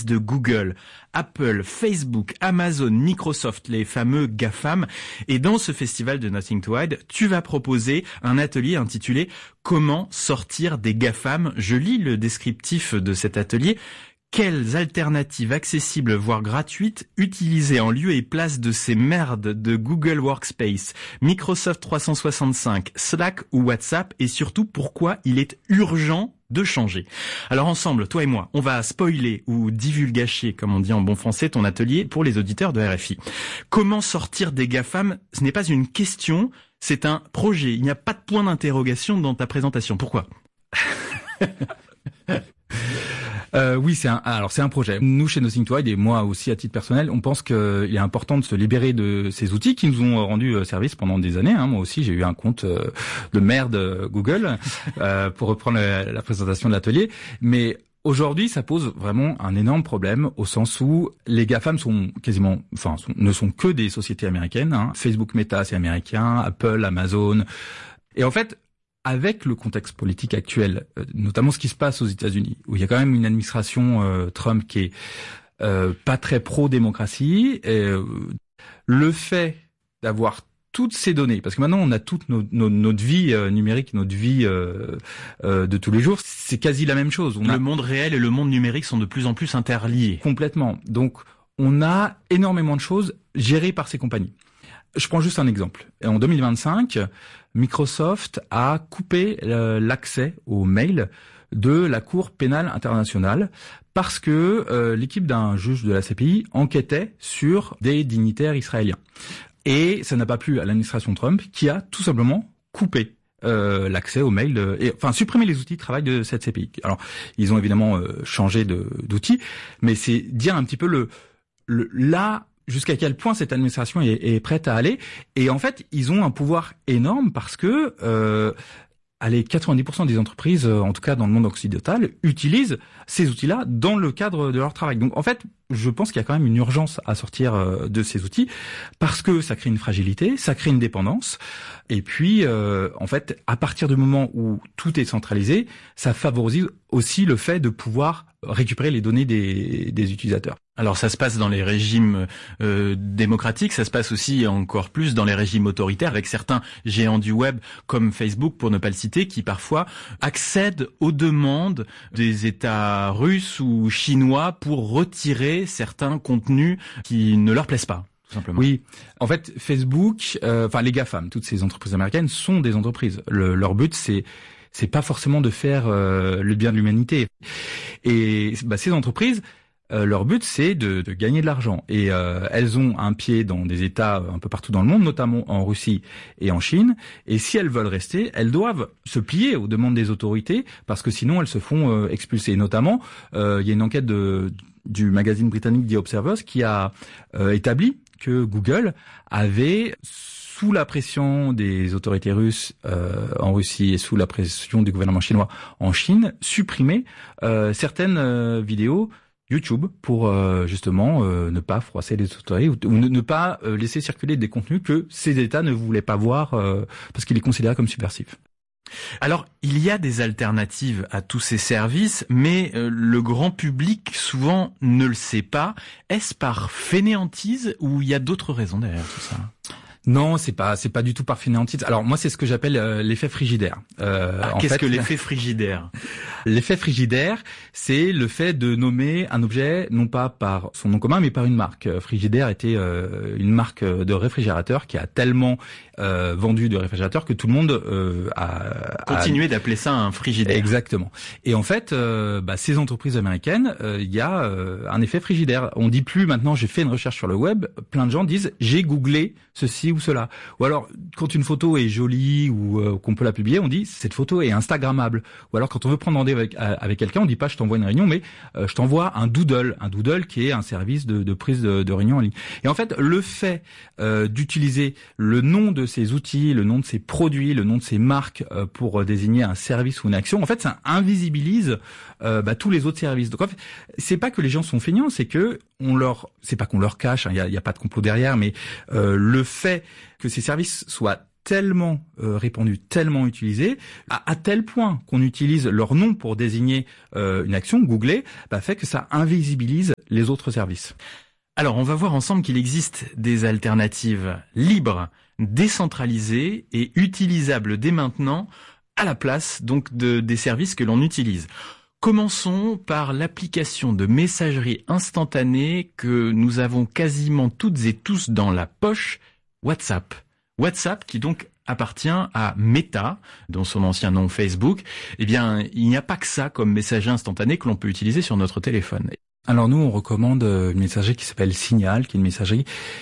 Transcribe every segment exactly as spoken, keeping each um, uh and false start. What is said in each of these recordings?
de Google, Apple, Facebook, Amazon, Microsoft, les fameux GAFAM. Et dans ce festival de Nothing to Hide, tu vas proposer un atelier intitulé « Comment sortir des GAFAM ?» Je lis le descriptif de cet atelier. Quelles alternatives accessibles voire gratuites utiliser en lieu et place de ces merdes de Google Workspace, Microsoft trois cent soixante-cinq, Slack ou WhatsApp, et surtout pourquoi il est urgent de changer. Alors ensemble, toi et moi, on va spoiler ou divulgacher, comme on dit en bon français, ton atelier pour les auditeurs de R F I. Comment sortir des GAFAM? Ce n'est pas une question, c'est un projet. Il n'y a pas de point d'interrogation dans ta présentation. Pourquoi? Euh, oui, c'est un, alors c'est un projet. Nous, chez Nothing to Hide, et moi aussi à titre personnel, on pense qu'il est important de se libérer de ces outils qui nous ont rendu service pendant des années. Hein. Moi aussi, j'ai eu un compte euh, de merde Google, euh, pour reprendre la, la présentation de l'atelier. Mais aujourd'hui, ça pose vraiment un énorme problème au sens où les GAFAM sont quasiment, enfin, sont, ne sont que des sociétés américaines. Hein. Facebook, Meta, c'est américain, Apple, Amazon. Et en fait, avec le contexte politique actuel, notamment ce qui se passe aux États-Unis, où il y a quand même une administration euh, Trump qui est euh, pas très pro-démocratie, et, euh, le fait d'avoir toutes ces données, parce que maintenant on a toute nos, nos, notre vie euh, numérique, notre vie euh, euh, de tous les jours, c'est quasi la même chose. On le a... monde réel et le monde numérique sont de plus en plus interliés. Complètement. Donc on a énormément de choses gérées par ces compagnies. Je prends juste un exemple. En deux mille vingt-cinq, Microsoft a coupé euh, l'accès aux mails de la Cour pénale internationale parce que euh, l'équipe d'un juge de la C P I enquêtait sur des dignitaires israéliens. Et ça n'a pas plu à l'administration Trump qui a tout simplement coupé euh, l'accès aux mails, euh, et enfin supprimé les outils de travail de cette C P I. Alors, ils ont évidemment euh, changé de, d'outils, mais c'est dire un petit peu le, le là jusqu'à quel point cette administration est, est prête à aller. Et en fait, ils ont un pouvoir énorme parce que euh, allez, quatre-vingt-dix pour cent des entreprises, en tout cas dans le monde occidental, utilisent ces outils-là dans le cadre de leur travail. Donc en fait, je pense qu'il y a quand même une urgence à sortir de ces outils parce que ça crée une fragilité, ça crée une dépendance. Et puis, euh, en fait, à partir du moment où tout est centralisé, ça favorise aussi le fait de pouvoir récupérer les données des, des utilisateurs. Alors ça se passe dans les régimes euh, démocratiques, ça se passe aussi encore plus dans les régimes autoritaires avec certains géants du web comme Facebook, pour ne pas le citer, qui parfois accèdent aux demandes des États russes ou chinois pour retirer certains contenus qui ne leur plaisent pas. Tout simplement. Oui, en fait, Facebook, euh, enfin les GAFAM, toutes ces entreprises américaines sont des entreprises. Le, leur but, c'est c'est pas forcément de faire euh, le bien de l'humanité. Et bah, ces entreprises, euh, leur but, c'est de, de gagner de l'argent. Et euh, elles ont un pied dans des États un peu partout dans le monde, notamment en Russie et en Chine. Et si elles veulent rester, elles doivent se plier aux demandes des autorités, parce que sinon elles se font euh, expulser. Et notamment, euh, il y a une enquête de, du magazine britannique The Observer qui a euh, établi que Google avait, sous la pression des autorités russes euh, en Russie et sous la pression du gouvernement chinois en Chine, supprimé euh, certaines euh, vidéos YouTube pour euh, justement euh, ne pas froisser les autorités ou, ou ne, ne pas euh, laisser circuler des contenus que ces États ne voulaient pas voir euh, parce qu'ils les considéraient comme subversifs. Alors, il y a des alternatives à tous ces services, mais euh, le grand public souvent ne le sait pas. Est-ce par fainéantise ou il y a d'autres raisons derrière tout ça ? Non, c'est pas, c'est pas du tout par fainéantise. Alors moi, c'est ce que j'appelle euh, l'effet frigidaire. Euh, ah, qu'est-ce fait, que l'effet frigidaire ? L'effet frigidaire, c'est le fait de nommer un objet non pas par son nom commun, mais par une marque. Frigidaire était euh, une marque de réfrigérateur qui a tellement euh, vendu de réfrigérateurs que tout le monde euh, a continué a... d'appeler ça un frigidaire. Exactement. Et en fait, euh, bah, ces entreprises américaines, il euh, y a euh, un effet frigidaire. On dit plus maintenant, j'ai fait une recherche sur le web. Plein de gens disent, j'ai googlé ceci ou cela. Ou alors, quand une photo est jolie ou euh, qu'on peut la publier, on dit cette photo est instagrammable. Ou alors, quand on veut prendre rendez-vous avec, avec quelqu'un, on dit pas je t'envoie une réunion, mais euh, je t'envoie un doodle. Un doodle qui est un service de, de prise de, de réunion en ligne. Et en fait, le fait euh, d'utiliser le nom de ces outils, le nom de ces produits, le nom de ces marques euh, pour désigner un service ou une action, en fait, ça invisibilise euh, bah, tous les autres services. Donc, en fait, c'est pas que les gens sont feignants, c'est que on leur, c'est pas qu'on leur cache, il hein, y, a, y a pas de complot derrière, mais euh, le fait que ces services soient tellement euh, répandu, tellement utilisé, à, à tel point qu'on utilise leur nom pour désigner euh, une action, googler, bah, fait que ça invisibilise les autres services. Alors, on va voir ensemble qu'il existe des alternatives libres, décentralisées et utilisables dès maintenant à la place donc de, des services que l'on utilise. Commençons par l'application de messagerie instantanée que nous avons quasiment toutes et tous dans la poche, WhatsApp. WhatsApp qui donc appartient à Meta, dont son ancien nom Facebook. Eh bien, il n'y a pas que ça comme messagerie instantanée que l'on peut utiliser sur notre téléphone. Alors nous, on recommande une messagerie qui s'appelle Signal, qui est une messagerie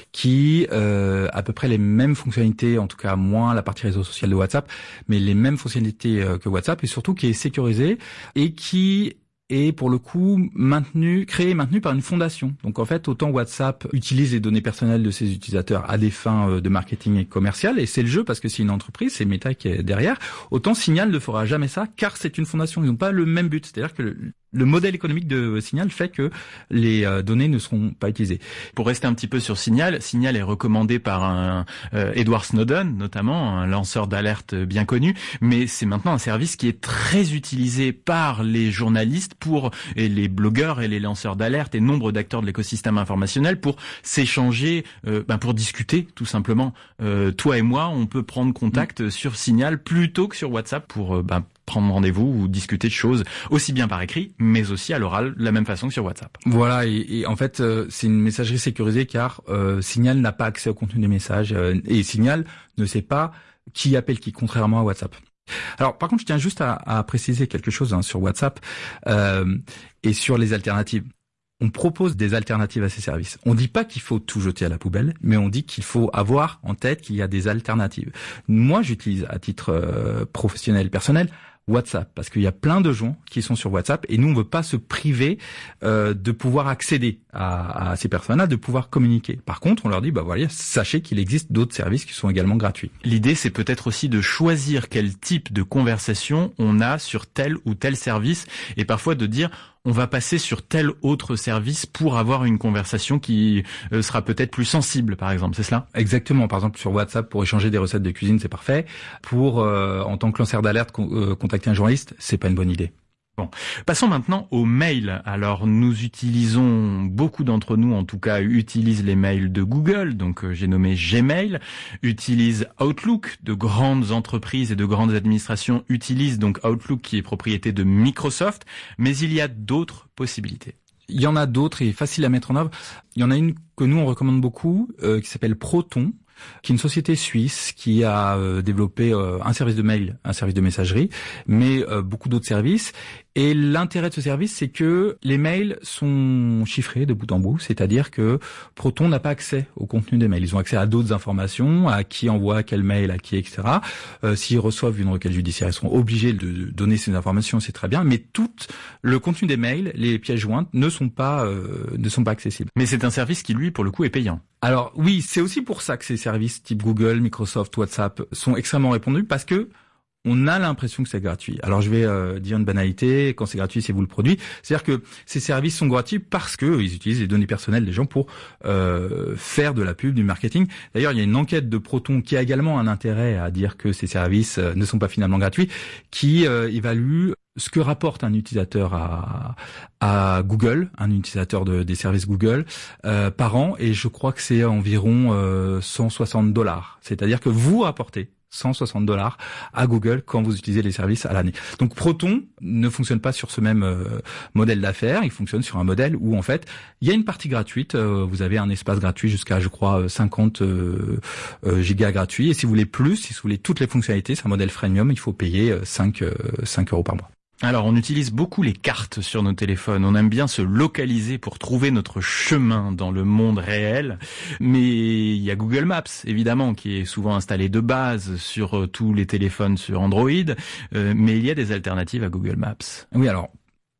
qui euh, a à peu près les mêmes fonctionnalités, en tout cas moins la partie réseau social de WhatsApp, mais les mêmes fonctionnalités euh, que WhatsApp, et surtout qui est sécurisée et qui est pour le coup maintenu, créé et maintenu par une fondation. Donc en fait, autant WhatsApp utilise les données personnelles de ses utilisateurs à des fins euh, de marketing et commercial, et c'est le jeu parce que c'est une entreprise, c'est Meta qui est derrière, autant Signal ne fera jamais ça car c'est une fondation. Ils n'ont pas le même but, c'est-à-dire que le, le modèle économique de Signal fait que les euh, données ne seront pas utilisées. Pour rester un petit peu sur Signal, Signal est recommandé par un euh, Edward Snowden, notamment un lanceur d'alerte bien connu, mais c'est maintenant un service qui est très utilisé par les journalistes pour et les blogueurs et les lanceurs d'alerte et nombre d'acteurs de l'écosystème informationnel pour s'échanger, euh, ben pour discuter tout simplement. Euh, toi et moi, on peut prendre contact mmh. sur Signal plutôt que sur WhatsApp pour euh, ben, prendre rendez-vous ou discuter de choses aussi bien par écrit, mais aussi à l'oral, de la même façon que sur WhatsApp. Voilà, et, et en fait, euh, c'est une messagerie sécurisée car euh, Signal n'a pas accès au contenu des messages euh, et Signal ne sait pas qui appelle qui, contrairement à WhatsApp. Alors, par contre, je tiens juste à, à préciser quelque chose hein, sur WhatsApp euh, et sur les alternatives. On propose des alternatives à ces services. On dit pas qu'il faut tout jeter à la poubelle, mais on dit qu'il faut avoir en tête qu'il y a des alternatives. Moi, j'utilise à titre euh, professionnel, personnel, WhatsApp, parce qu'il y a plein de gens qui sont sur WhatsApp et nous, on veut pas se priver euh, de pouvoir accéder à, à ces personnes-là, de pouvoir communiquer. Par contre, on leur dit, bah voilà, sachez qu'il existe d'autres services qui sont également gratuits. L'idée, c'est peut-être aussi de choisir quel type de conversation on a sur tel ou tel service et parfois de dire, on va passer sur tel autre service pour avoir une conversation qui euh, sera peut-être plus sensible, par exemple, c'est cela ? Exactement. Par exemple, sur WhatsApp, pour échanger des recettes de cuisine, c'est parfait. Pour, euh, en tant que lanceur d'alerte, con- euh, contacter un journaliste, c'est pas une bonne idée. Bon, passons maintenant aux mails. Alors, nous utilisons, beaucoup d'entre nous en tout cas, utilisent les mails de Google, donc euh, j'ai nommé Gmail, utilisent Outlook, de grandes entreprises et de grandes administrations utilisent donc Outlook qui est propriété de Microsoft, mais il y a d'autres possibilités. Il y en a d'autres et faciles à mettre en œuvre. Il y en a une que nous on recommande beaucoup, euh, qui s'appelle Proton, qui est une société suisse qui a euh, développé euh, un service de mail, un service de messagerie, mais euh, beaucoup d'autres services. Et l'intérêt de ce service, c'est que les mails sont chiffrés de bout en bout, c'est-à-dire que Proton n'a pas accès au contenu des mails. Ils ont accès à d'autres informations, à qui envoie quel mail, à qui, et cetera. Euh, s'ils reçoivent une requête judiciaire, ils seront obligés de donner ces informations, c'est très bien. Mais tout le contenu des mails, les pièces jointes, ne sont pas euh, ne sont pas accessibles. Mais c'est un service qui, lui, pour le coup, est payant. Alors oui, c'est aussi pour ça que ces services type Google, Microsoft, WhatsApp sont extrêmement répandus, parce que on a l'impression que c'est gratuit. Alors je vais euh, dire une banalité, quand c'est gratuit, c'est vous le produit. C'est-à-dire que ces services sont gratuits parce que ils utilisent les données personnelles des gens pour euh, faire de la pub, du marketing. D'ailleurs, il y a une enquête de Proton qui a également un intérêt à dire que ces services euh, ne sont pas finalement gratuits, qui euh, évalue ce que rapporte un utilisateur à, à Google, un utilisateur de, des services Google euh, par an, et je crois que c'est environ euh, cent soixante dollars. C'est-à-dire que vous rapportez cent soixante dollars à Google quand vous utilisez les services à l'année. Donc Proton ne fonctionne pas sur ce même euh, modèle d'affaires, il fonctionne sur un modèle où en fait il y a une partie gratuite, euh, vous avez un espace gratuit jusqu'à je crois cinquante euh, euh, gigas gratuits, et si vous voulez plus, si vous voulez toutes les fonctionnalités, c'est un modèle freemium, il faut payer euh, cinq euros par mois. Alors, on utilise beaucoup les cartes sur nos téléphones. On aime bien se localiser pour trouver notre chemin dans le monde réel. Mais il y a Google Maps, évidemment, qui est souvent installé de base sur tous les téléphones sur Android. Euh, mais il y a des alternatives à Google Maps. Oui, alors,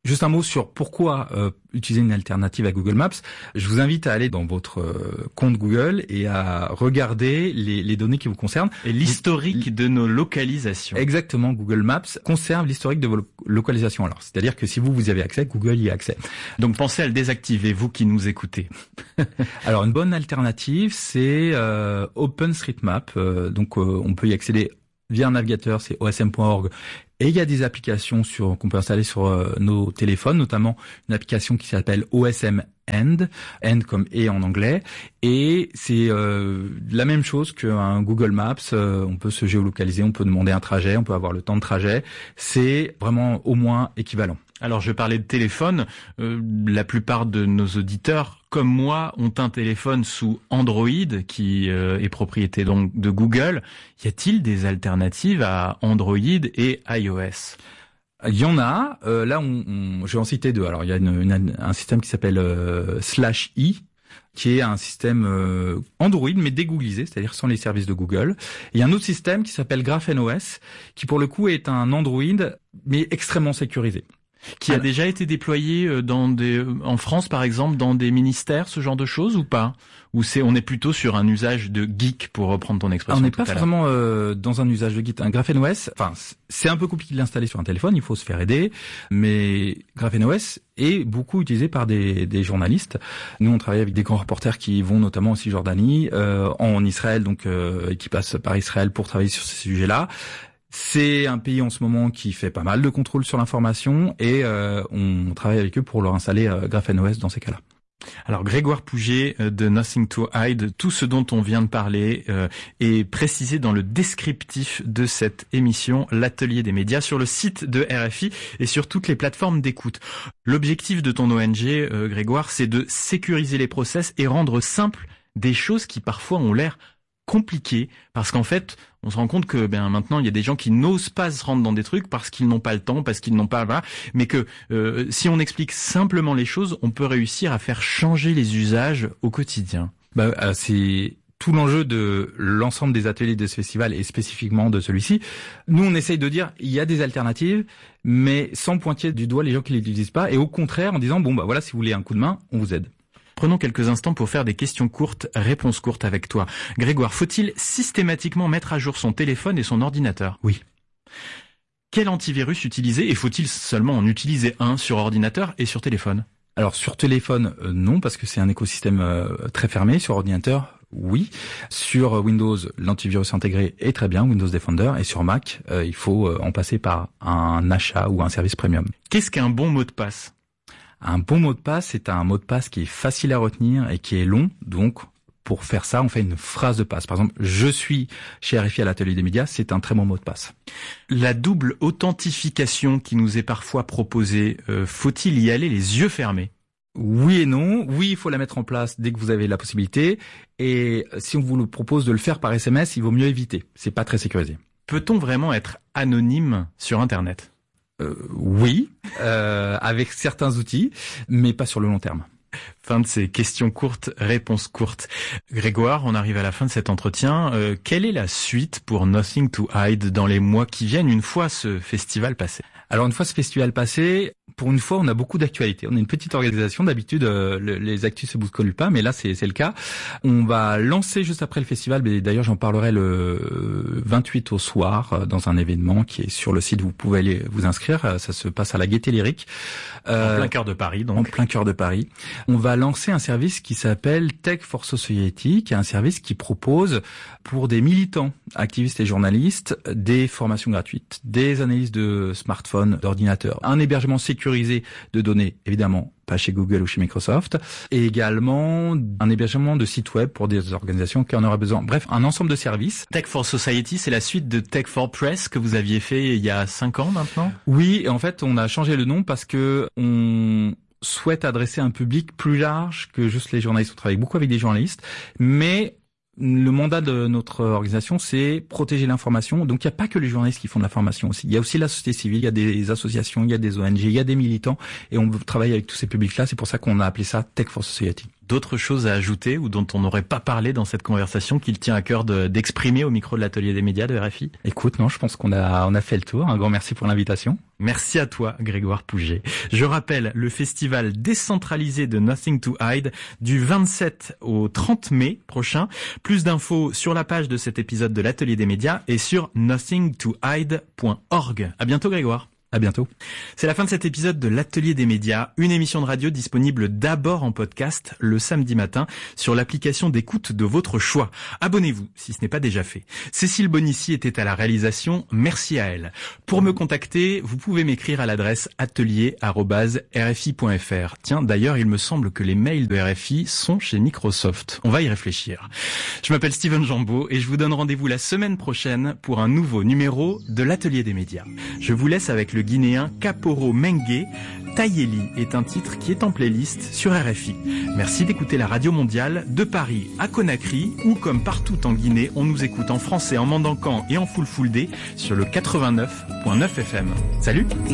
Juste un mot sur pourquoi euh, utiliser une alternative à Google Maps. Je vous invite à aller dans votre euh, compte Google et à regarder les, les données qui vous concernent. Et l'historique de nos localisations. Exactement, Google Maps conserve l'historique de vos lo- localisations. Alors, c'est-à-dire que si vous, vous y avez accès, Google y a accès. Donc pensez à le désactiver, vous qui nous écoutez. Alors, une bonne alternative, c'est euh, OpenStreetMap. Euh, donc, euh, on peut y accéder via un navigateur, c'est o s m point org. Et il y a des applications sur qu'on peut installer sur euh, nos téléphones, notamment une application qui s'appelle O S M End, End comme et en anglais. Et c'est euh, la même chose qu'un Google Maps. Euh, on peut se géolocaliser, on peut demander un trajet, on peut avoir le temps de trajet. C'est vraiment au moins équivalent. Alors je parlais de téléphone, euh, la plupart de nos auditeurs, comme moi, ont un téléphone sous Android qui euh, est propriété donc de Google. Y a-t-il des alternatives à Android et iOS ? Il y en a. Euh, là, on, on, je vais en citer deux. Alors il y a une, une, un système qui s'appelle euh, Slash i, qui est un système euh, Android mais dégooglisé, c'est-à-dire sans les services de Google. Et il y a un autre système qui s'appelle GrapheneOS, qui pour le coup est un Android mais extrêmement sécurisé. Qui a déjà été déployé dans des, en France par exemple, dans des ministères, ce genre de choses ou pas ? Ou c'est, on est plutôt sur un usage de geek, pour reprendre ton expression. On n'est tout pas à vraiment euh, dans un usage de geek. Un GrapheneOS, enfin, c'est un peu compliqué de l'installer sur un téléphone, il faut se faire aider, mais GrapheneOS est beaucoup utilisé par des, des journalistes. Nous, on travaille avec des grands reporters qui vont notamment en Cisjordanie, euh, en Israël, donc euh, qui passent par Israël pour travailler sur ces sujets-là. C'est un pays en ce moment qui fait pas mal de contrôle sur l'information et euh, on travaille avec eux pour leur installer euh, GrapheneOS dans ces cas-là. Alors Grégoire Pouget de Nothing to Hide, tout ce dont on vient de parler euh, est précisé dans le descriptif de cette émission, l'atelier des médias, sur le site de R F I et sur toutes les plateformes d'écoute. L'objectif de ton O N G, euh, Grégoire, c'est de sécuriser les process et rendre simples des choses qui parfois ont l'air compliqué parce qu'en fait on se rend compte que ben maintenant il y a des gens qui n'osent pas se rendre dans des trucs parce qu'ils n'ont pas le temps, parce qu'ils n'ont pas voilà, mais que euh, si on explique simplement les choses, on peut réussir à faire changer les usages au quotidien. Bah, euh, c'est tout l'enjeu de l'ensemble des ateliers de ce festival et spécifiquement de celui-ci. Nous on essaye de dire il y a des alternatives mais sans pointer du doigt les gens qui les utilisent pas et au contraire en disant bon bah voilà, si vous voulez un coup de main, on vous aide. Prenons quelques instants pour faire des questions courtes, réponses courtes avec toi. Grégoire, faut-il systématiquement mettre à jour son téléphone et son ordinateur ? Oui. Quel antivirus utiliser et faut-il seulement en utiliser un sur ordinateur et sur téléphone ? Alors sur téléphone, euh, non, parce que c'est un écosystème euh, très fermé. Sur ordinateur, oui. Sur Windows, l'antivirus intégré est très bien, Windows Defender. Et sur Mac, euh, il faut euh, en passer par un achat ou un service premium. Qu'est-ce qu'un bon mot de passe ? Un bon mot de passe, c'est un mot de passe qui est facile à retenir et qui est long. Donc, pour faire ça, on fait une phrase de passe. Par exemple, je suis chez R F I à l'atelier des médias, c'est un très bon mot de passe. La double authentification qui nous est parfois proposée, euh, faut-il y aller les yeux fermés ? Oui et non. Oui, il faut la mettre en place dès que vous avez la possibilité. Et si on vous le propose de le faire par S M S, il vaut mieux éviter. C'est pas très sécurisé. Peut-on vraiment être anonyme sur Internet ? Euh, oui, euh, avec certains outils, mais pas sur le long terme. Fin de ces questions courtes, réponses courtes. Grégoire, on arrive à la fin de cet entretien. Euh, quelle est la suite pour Nothing to Hide dans les mois qui viennent, une fois ce festival passé ? Alors une fois ce festival passé, pour une fois on a beaucoup d'actualités. On est une petite organisation, d'habitude euh, le, les actus se bousculent pas, mais là c'est, c'est le cas. On va lancer juste après le festival, mais d'ailleurs j'en parlerai le vingt-huit au soir euh, dans un événement qui est sur le site, vous pouvez aller vous inscrire, ça se passe à la Gaîté Lyrique. Euh, en plein cœur de Paris donc. En plein cœur de Paris. On va lancer un service qui s'appelle Tech for Society, qui est un service qui propose pour des militants, activistes et journalistes, des formations gratuites, des analyses de smartphones, d'ordinateurs, un hébergement sécurisé de données, évidemment pas chez Google ou chez Microsoft, et également un hébergement de sites web pour des organisations qui en auraient besoin. Bref, un ensemble de services. Tech for Society, c'est la suite de Tech for Press que vous aviez fait il y a cinq ans maintenant ? Oui, et en fait, on a changé le nom parce que on souhaite adresser un public plus large que juste les journalistes. On travaille beaucoup avec des journalistes, mais le mandat de notre organisation, c'est protéger l'information. Donc, il n'y a pas que les journalistes qui font de la formation aussi. Il y a aussi la société civile, il y a des associations, il y a des O N G, il y a des militants. Et on travaille avec tous ces publics-là. C'est pour ça qu'on a appelé ça Tech for Society. D'autres choses à ajouter ou dont on n'aurait pas parlé dans cette conversation qu'il tient à cœur de, d'exprimer au micro de l'atelier des médias de R F I ? Écoute, non, je pense qu'on a, on a fait le tour. Un grand merci pour l'invitation. Merci à toi, Grégoire Pouget. Je rappelle le festival décentralisé de Nothing to Hide du vingt-sept au trente mai prochain. Plus d'infos sur la page de cet épisode de l'Atelier des médias et sur nothing to hide point org. À bientôt, Grégoire. À bientôt. C'est la fin de cet épisode de l'Atelier des médias, une émission de radio disponible d'abord en podcast le samedi matin sur l'application d'écoute de votre choix. Abonnez-vous si ce n'est pas déjà fait. Cécile Bonissi était à la réalisation, merci à elle. Pour me contacter, vous pouvez m'écrire à l'adresse atelier arobase r f i point f r. Tiens, d'ailleurs, il me semble que les mails de R F I sont chez Microsoft. On va y réfléchir. Je m'appelle Steven Jambeau et je vous donne rendez-vous la semaine prochaine pour un nouveau numéro de l'Atelier des médias. Je vous laisse avec le Guinéen Kaporo Mengue. Tayeli est un titre qui est en playlist sur R F I. Merci d'écouter la radio mondiale de Paris à Conakry, où comme partout en Guinée, on nous écoute en français, en mandankan et en fulfulde sur le quatre-vingt-neuf virgule neuf F M. Salut!